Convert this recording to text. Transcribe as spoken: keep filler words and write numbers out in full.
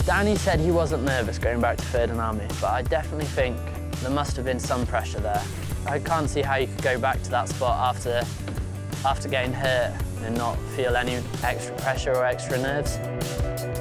Danny said he wasn't nervous going back to third and Army, but I definitely think there must have been some pressure there. I can't see how you could go back to that spot after, after getting hurt and not feel any extra pressure or extra nerves.